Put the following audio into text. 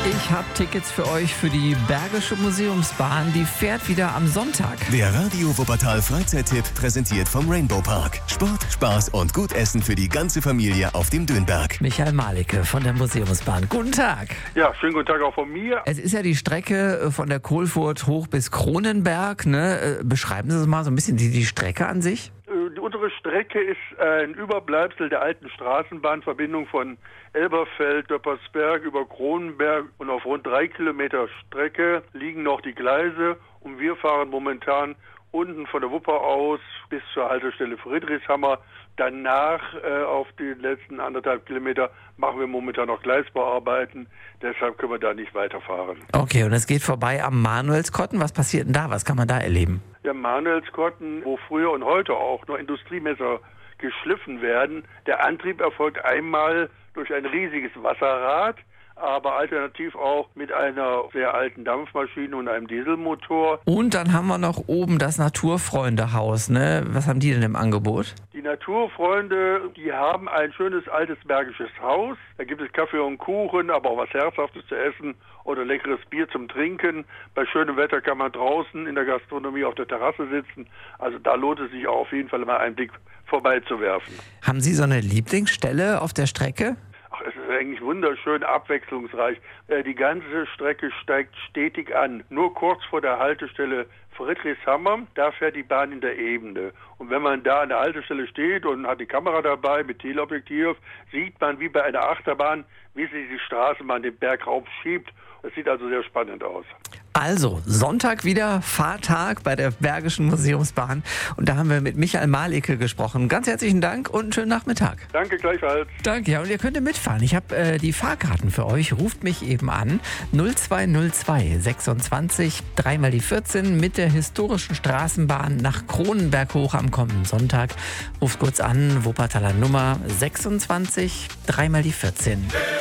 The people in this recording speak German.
Ich habe Tickets für euch für die Bergische Museumsbahn. Die fährt wieder am Sonntag. Der Radio Wuppertal Freizeittipp präsentiert vom Rainbow Park. Sport, Spaß und gut Essen für die ganze Familie auf dem Dönberg. Michael Malicke von der Museumsbahn. Guten Tag. Ja, schönen guten Tag auch von mir. Es ist ja die Strecke von der Kohlfurt hoch bis Kronenberg. Ne? Beschreiben Sie mal so ein bisschen die Strecke an sich. Unsere Strecke ist ein Überbleibsel der alten Straßenbahnverbindung von Elberfeld, Döppersberg über Kronenberg, und auf rund 3 Kilometer Strecke liegen noch die Gleise, und wir fahren momentan unten von der Wupper aus bis zur Haltestelle Friedrichshammer. Danach auf die letzten 1,5 Kilometer machen wir momentan noch Gleisbauarbeiten, deshalb können wir da nicht weiterfahren. Okay, und es geht vorbei am Manuelskotten. Was passiert denn da? Was kann man da erleben? Der Manuelskotten, wo früher und heute auch nur Industriemesser geschliffen werden. Der Antrieb erfolgt einmal durch ein riesiges Wasserrad, aber alternativ auch mit einer sehr alten Dampfmaschine und einem Dieselmotor. Und dann haben wir noch oben das Naturfreundehaus. Ne? Was haben die denn im Angebot? Die Naturfreunde, die haben ein schönes altes bergisches Haus. Da gibt es Kaffee und Kuchen, aber auch was Herzhaftes zu essen oder leckeres Bier zum Trinken. Bei schönem Wetter kann man draußen in der Gastronomie auf der Terrasse sitzen. Also da lohnt es sich auch auf jeden Fall mal einen Blick vorbeizuwerfen. Haben Sie so eine Lieblingsstelle auf der Strecke? Es ist eigentlich wunderschön abwechslungsreich. Die ganze Strecke steigt stetig an. Nur kurz vor der Haltestelle Friedrichshammer, da fährt die Bahn in der Ebene. Und wenn man da an der Haltestelle steht und hat die Kamera dabei mit Teleobjektiv, sieht man wie bei einer Achterbahn, wie sich die Straßenbahn den Berg rauf schiebt. Das sieht also sehr spannend aus. Also, Sonntag wieder Fahrtag bei der Bergischen Museumsbahn. Und da haben wir mit Michael Malicke gesprochen. Ganz herzlichen Dank und einen schönen Nachmittag. Danke gleichfalls. Danke, ja, und ihr könnt mitfahren. Ich habe die Fahrkarten für euch. Ruft mich eben an. 0202 26 3 mal die 14 mit der historischen Straßenbahn nach Kronenberg hoch am kommenden Sonntag. Ruft kurz an, Wuppertaler Nummer 26 3 mal die 14.